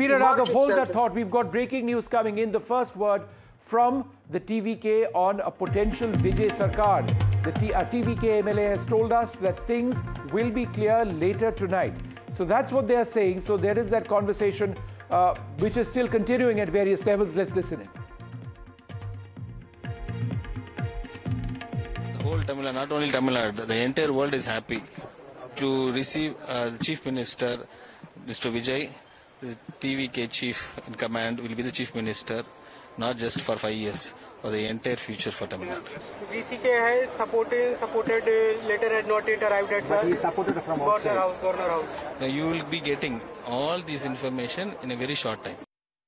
Veera Raghav, hold that thought. We've got breaking news coming in. The first word from the TVK on a potential Vijay Sarkar. The TVK MLA has told us that things will be clear later tonight. So that's what they are saying. So there is that conversation which is still continuing at various levels. Let's listen in. The whole Tamil Nadu, not only Tamil Nadu, the entire world is happy to receive the Chief Minister, Mr. Vijay. The TVK Chief in command will be the Chief Minister, not just for 5 years, for the entire future for Tamil Nadu. VCK has supported letter had not yet arrived at but he supported from outside. Governor House. Now you will be getting all this information in a very short time.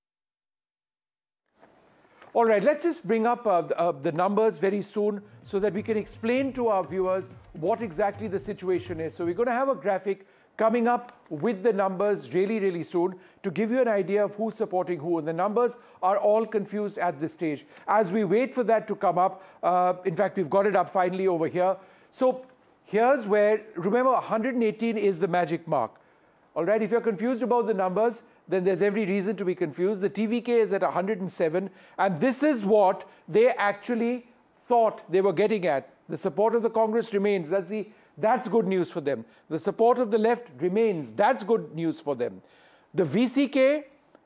All right, let's just bring up the numbers very soon so that we can explain to our viewers what exactly the situation is. So we're going to have a graphic coming up with the numbers really soon to give you an idea of who's supporting who. And the numbers are all confused at this stage. As we wait for that to come up, in fact, we've got it up finally over here. So here's where, remember, 118 is the magic mark. All right, if you're confused about the numbers, then there's every reason to be confused. The TVK is at 107, and this is what they actually thought they were getting at. The support of the Congress remains. That's good news for them. The support of the left remains. That's good news for them. The VCK,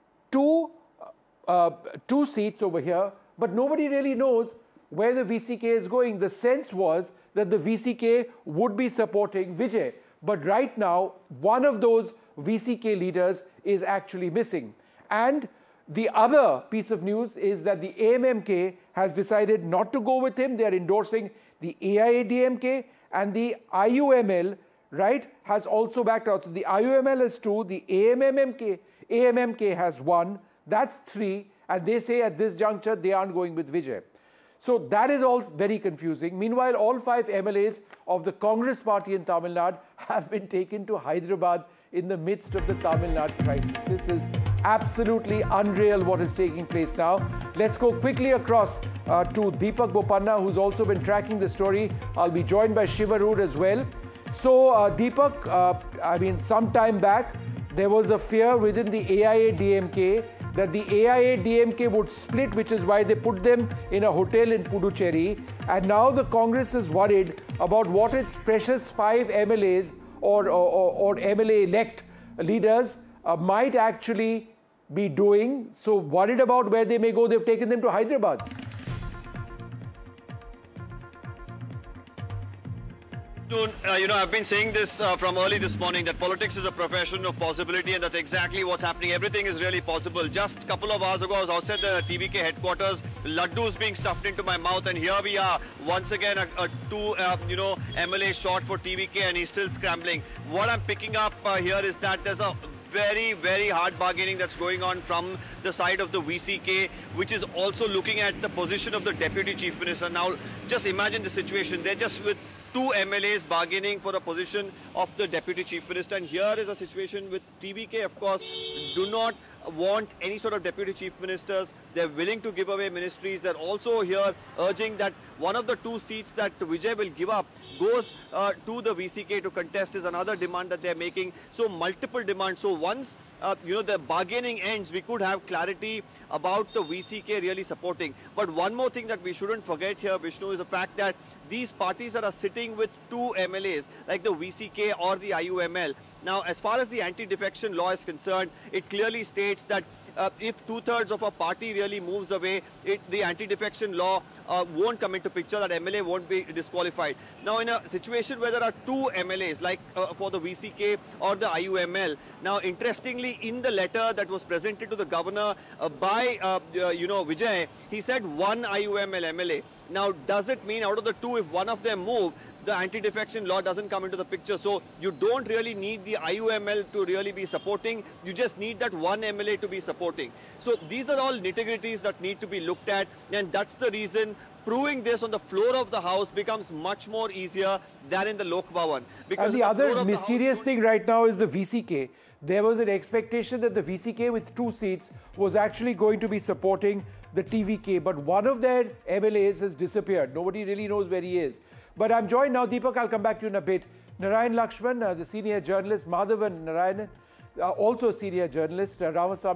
two seats over here, but nobody really knows where the VCK is going. The sense was that the VCK would be supporting Vijay. But right now, one of those VCK leaders is actually missing. And the other piece of news is that the AMMK has decided not to go with him. They are endorsing the AIADMK, and the IUML, right, has also backed out. So the IUML is 2, the AMMK has 1, that's 3, and they say at this juncture they aren't going with Vijay. So that is all very confusing. Meanwhile, all 5 MLAs of the Congress party in Tamil Nadu have been taken to Hyderabad in the midst of the Tamil Nadu crisis. This is absolutely unreal what is taking place now. Let's go quickly across to Deepak Bopanna, who's also been tracking the story. I'll be joined by Shivarood as well. So Deepak, I mean, some time back, there was a fear within the AIADMK that the AIADMK would split, which is why they put them in a hotel in Puducherry. And now the Congress is worried about what its precious 5 MLAs or MLA-elect leaders might actually be doing. So worried about where they may go, they've taken them to Hyderabad. I've been saying this from early this morning, that politics is a profession of possibility, and that's exactly what's happening. Everything is really possible. Just a couple of hours ago, I was outside the TVK headquarters, laddus being stuffed into my mouth, and here we are, once again, two MLA short for TVK, and he's still scrambling. What I'm picking up here is that there's a very hard bargaining that's going on from the side of the VCK, which is also looking at the position of the Deputy Chief Minister. Now, just imagine the situation. They're just with 2 MLAs bargaining for a position of the Deputy Chief Minister. And here is a situation with TVK, of course, do not want any sort of Deputy Chief Ministers. They're willing to give away ministries. They're also here urging that one of the 2 seats that Vijay will give up goes to the VCK to contest is another demand that they're making. So multiple demands. So once the bargaining ends, we could have clarity about the VCK really supporting. But one more thing that we shouldn't forget here, Vishnu, is the fact that these parties that are sitting with 2 MLAs, like the VCK or the IUML. Now, as far as the anti-defection law is concerned, it clearly states that if 2/3 of a party really moves away, the anti-defection law won't come into picture, that MLA won't be disqualified. Now, in a situation where there are 2 MLAs, like for the VCK or the IUML, now, interestingly, in the letter that was presented to the governor by, Vijay, he said 1 IUML MLA. Now, does it mean out of the 2, if one of them move, the anti-defection law doesn't come into the picture? So you don't really need the IUML to really be supporting. You just need that 1 MLA to be supporting. So these are all nitty-gritties that need to be looked at. And that's the reason proving this on the floor of the House becomes much more easier than in the Lok Bhavan. Because the other mysterious thing right now is the VCK. There was an expectation that the VCK with 2 seats was actually going to be supporting the TVK, but one of their MLAs has disappeared. Nobody really knows where he is. But I'm joined now, Deepak, I'll come back to you in a bit. Narayan Lakshman, the senior journalist, Madhavan Narayanan, also a senior journalist, Ramasamy